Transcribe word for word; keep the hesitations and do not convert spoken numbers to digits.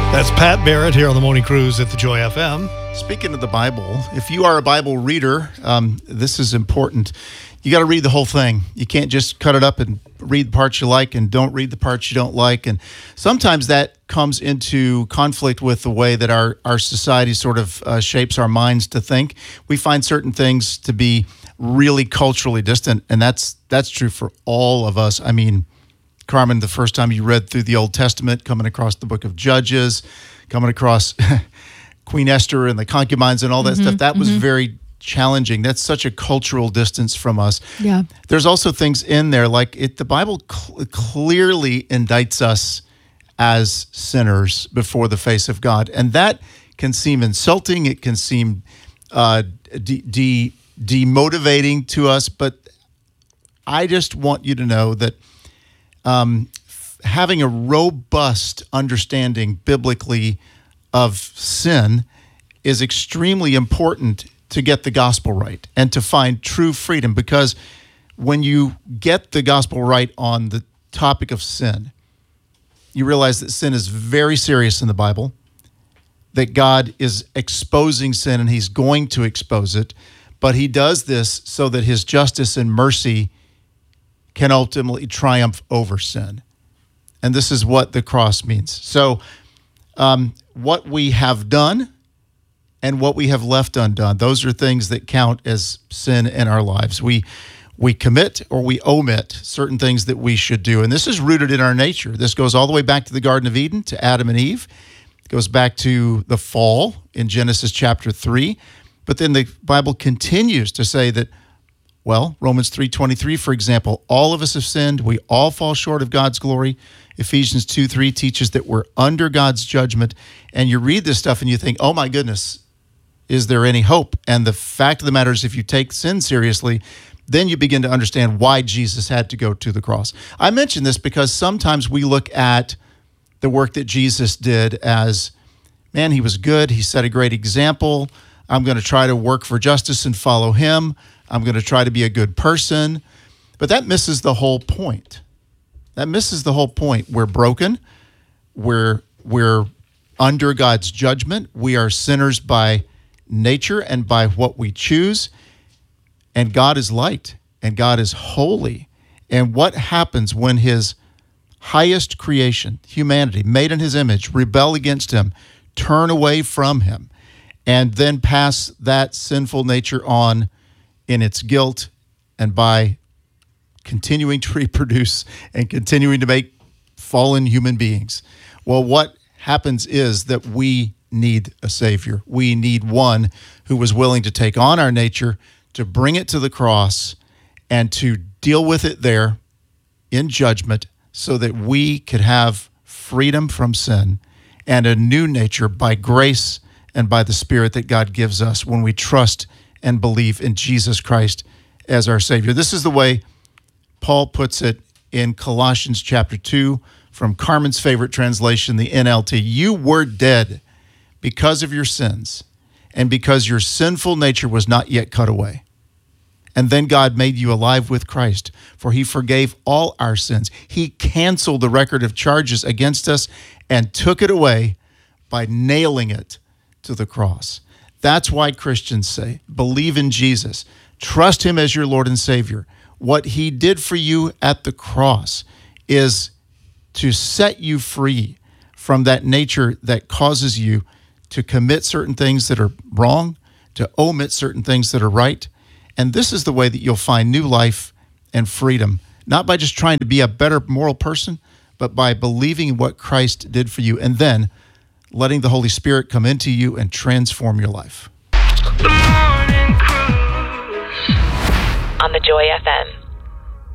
That's Pat Barrett here on the Morning Cruise at the Joy F M. Speaking of the Bible, if you are a Bible reader, um, this is important. You got to read the whole thing. You can't just cut it up and read the parts you like and don't read the parts you don't like. And sometimes that comes into conflict with the way that our, our society sort of uh, shapes our minds to think. We find certain things to be really culturally distant, and that's that's true for all of us. I mean, Carmen, the first time you read through the Old Testament, coming across the book of Judges, coming across Queen Esther and the concubines and all that mm-hmm, stuff, that mm-hmm. was very challenging. That's such a cultural distance from us. Yeah. There's also things in there, like it, the Bible cl- clearly indicts us as sinners before the face of God. And that can seem insulting. It can seem uh, de- de- demotivating to us. But I just want you to know that Um, having a robust understanding biblically of sin is extremely important to get the gospel right and to find true freedom, because when you get the gospel right on the topic of sin, you realize that sin is very serious in the Bible, that God is exposing sin and he's going to expose it, but he does this so that his justice and mercy can ultimately triumph over sin. And this is what the cross means. So um, what we have done and what we have left undone, those are things that count as sin in our lives. We we commit or we omit certain things that we should do. And this is rooted in our nature. This goes all the way back to the Garden of Eden, to Adam and Eve. It goes back to the fall in Genesis chapter three. But then the Bible continues to say that, well, Romans three twenty-three, for example, all of us have sinned. We all fall short of God's glory. Ephesians two three teaches that we're under God's judgment. And you read this stuff and you think, oh my goodness, is there any hope? And the fact of the matter is, if you take sin seriously, then you begin to understand why Jesus had to go to the cross. I mention this because sometimes we look at the work that Jesus did as, man, he was good. He set a great example. I'm going to try to work for justice and follow him. I'm going to try to be a good person. But that misses the whole point. That misses the whole point. We're broken. We're, we're under God's judgment. We are sinners by nature and by what we choose. And God is light, and God is holy. And what happens when his highest creation, humanity, made in his image, rebel against him, turn away from him, and then pass that sinful nature on in its guilt, and by continuing to reproduce and continuing to make fallen human beings? Well, what happens is that we need a Savior. We need one who was willing to take on our nature, to bring it to the cross, and to deal with it there in judgment so that we could have freedom from sin and a new nature by grace and by the Spirit that God gives us when we trust and believe in Jesus Christ as our Savior. This is the way Paul puts it in Colossians chapter two, from Carmen's favorite translation, the N L T. You were dead because of your sins and because your sinful nature was not yet cut away. And then God made you alive with Christ, for he forgave all our sins. He canceled the record of charges against us and took it away by nailing it to the cross. That's why Christians say, believe in Jesus. Trust him as your Lord and Savior. What he did for you at the cross is to set you free from that nature that causes you to commit certain things that are wrong, to omit certain things that are right. And this is the way that you'll find new life and freedom, not by just trying to be a better moral person, but by believing in what Christ did for you, and then letting the Holy Spirit come into you and transform your life. The Morning Cruise on the Joy F M.